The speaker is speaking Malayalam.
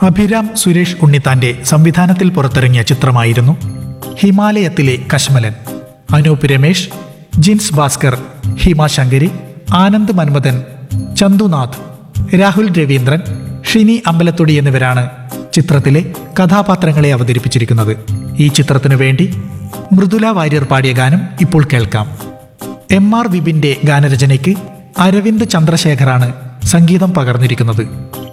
അഭിരാം സുരേഷ് ഉണ്ണിത്താന്റെ സംവിധാനത്തിൽ പുറത്തിറങ്ങിയ ചിത്രമായിരുന്നു ഹിമാലയത്തിലെ കശ്മലൻ. അനൂപ് രമേശ്, ജിൻസ് ഭാസ്കർ, ഹിമ ശങ്കരി, ആനന്ദ് മന്മഥൻ, ചന്തുനാഥ്, രാഹുൽ രവീന്ദ്രൻ, ഷിനി അമ്പലത്തൊടി എന്നിവരാണ് ചിത്രത്തിലെ കഥാപാത്രങ്ങളെ അവതരിപ്പിച്ചിരിക്കുന്നത്. ഈ ചിത്രത്തിനു വേണ്ടി മൃദുല വാര്യർ പാടിയ ഗാനം ഇപ്പോൾ കേൾക്കാം. MR വിപിന്റെ ഗാനരചനയ്ക്ക് അരവിന്ദ് ചന്ദ്രശേഖറാണ് സംഗീതം പകർന്നിരിക്കുന്നത്.